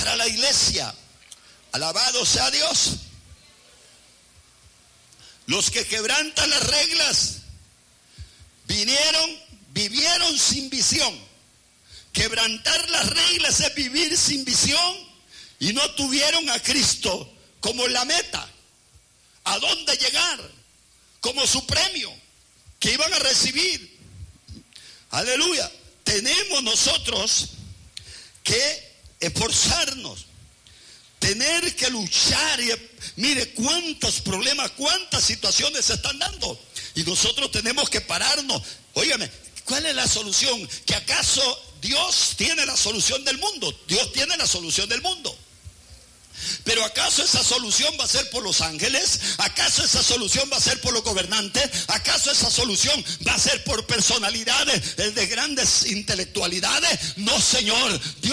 para la iglesia. Alabado sea Dios. Los que quebrantan las reglas vivieron sin visión. Quebrantar las reglas es vivir sin visión y no tuvieron a Cristo como la meta, a dónde llegar, como su premio que iban a recibir. Aleluya. Tenemos nosotros que esforzarnos, tener que luchar. Y mire cuántos problemas, cuántas situaciones se están dando, y nosotros tenemos que pararnos. Óigame, ¿cuál es la solución? ¿Que acaso Dios tiene la solución del mundo? Dios tiene la solución del mundo. Pero ¿acaso esa solución va a ser por los ángeles? ¿Acaso esa solución va a ser por los gobernantes? ¿Acaso esa solución va a ser por personalidades de grandes intelectualidades? No, Señor. Dios